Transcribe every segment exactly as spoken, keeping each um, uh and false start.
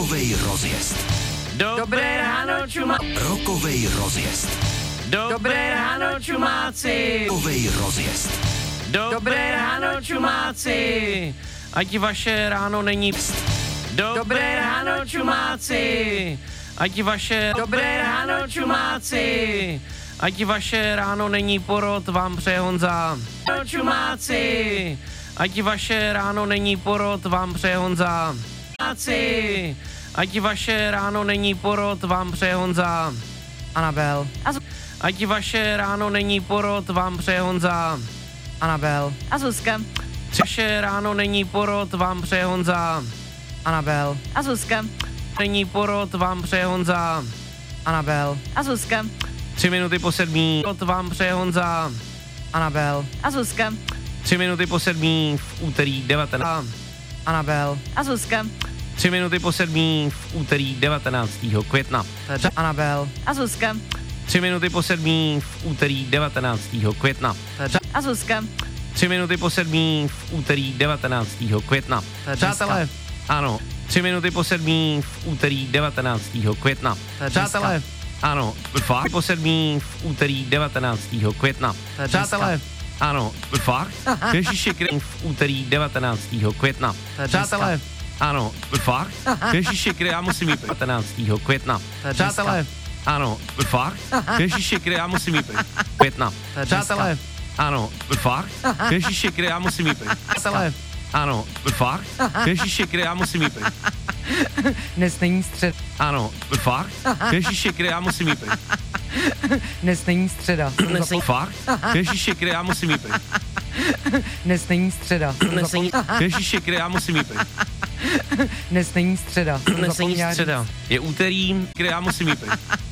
Rokovej rozjezd. Dobré ráno, čuma... Rokovej rozjezd. Dobré ráno, čumáci. Rokovej rozjezd. Dobré ráno, čumáci. Ať vaše ráno není... Dobré ráno, čumáci. Ať vaše... Dobré ráno, čumáci. Ať vaše ráno není porod, vám přeje Honza. Čumáci. Ať vaše ráno není porod, vám přeje Honza. Čumáci. Ať vaše ráno není porod, vám přeje Honza. Anabel. Ať vaše ráno není porod, vám přeje Honza. Anabel. A Zuzka. Vaše ráno není porod, vám přeje Honza. Anabel. A Zuzka. Není porod, vám přeje Honza. Anabel. A Zuzka. Tři minuty po sedmí, porod vám přeje Honza. Anabel. A Zuzka. Tři minuty po sedmí v úterý devatenáctého. Anabel. A Zuzka. Tři minuty po sedmí v úterý devatenáctého května. Anabel. A Zuzka. Tři minuty po sedmí v úterý devatenáctého května. A Zuzka. Tři minuty po sedmí v úterý devatenáctého května. Přátelé, ano. Tři minuty po sedmí v úterý devatenáctého května. Přátelé, ano. Fakt po sedmí v úterý devatenáctého května. Přátelé, ano. Fakt? Ježíši Krist v úterý devatenáctého května. Přátelé, ano. Fakt? Ježíši Krist, já musím jít devatenáctého května. Přátelé, ano. Fakt? Ježíši Krist, já musím jít května. Přátelé, ano. Fakt? Ježíši Krist, já musím jít Přátelé, ano. Fakt? Ježíši Krist, já musím jít Dnes není středa. Ano. Fakt? Ježíši Krist, já musím jít Dnes není středa. Dnes není fakt? Ježíši Krist, já musím jít Dnes není středa. Dnes není Ježíši Krist, já musím jít Dnes není středa. Dnes není středa. Je úterý, kde já musím jít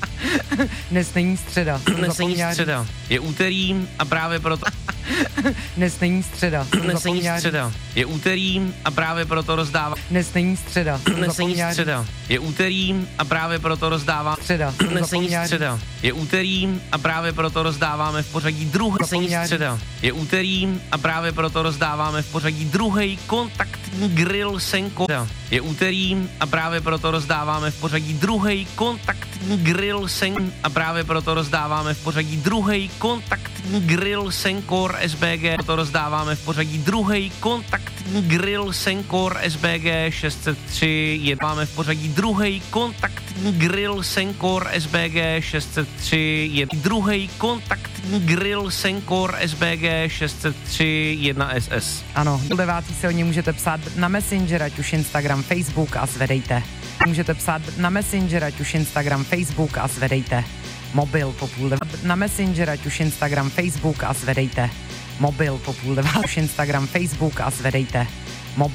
Dnes není středa. Dnes není středa. Je úterý a právě proto... Dnes není středa. Dnes není středa. Je úterý a právě proto rozdávám... Dnes není středa. Dnes není středa. Je úterý a právě proto rozdávám... Středa. Dnes není středa. Je úterý a právě proto rozdáváme v pořadí druhý... Dnes není středa. Je úterý a právě proto rozdáváme v pořadí druhý kontaktní grill Senko. Je úterý a právě proto rozdáváme v pořadí druhý kontaktní grill Sen a právě proto rozdáváme v pořadí druhý kontaktní grill Senkor S B G. Proto rozdáváme v pořadí druhý kontaktní grill Senkor S B G šest set tři. Je máme v pořadí druhý kontaktní grill Senkor S B G šest set tři. Je druhý kontaktní grill Senkor S B G šest set tři jedna S S. Ano, do devátý se o ně můžete psát na Messenger, ať už Instagram, Facebook a zvedejte. Můžete psát na Messenger, ať už Instagram, Facebook a zvedejte. Mobil po půl devátý. Na Messenger, ať už Instagram, Facebook a zvedejte. Mobil po půl devátý. Už Instagram, Facebook a zvedejte.